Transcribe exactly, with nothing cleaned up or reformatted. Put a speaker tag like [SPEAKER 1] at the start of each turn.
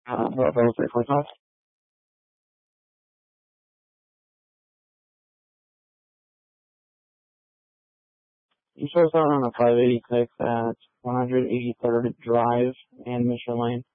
[SPEAKER 1] Uh, level three forty-five. You show us out on a five eighty-six at one eighty-third Drive and Mission Lane.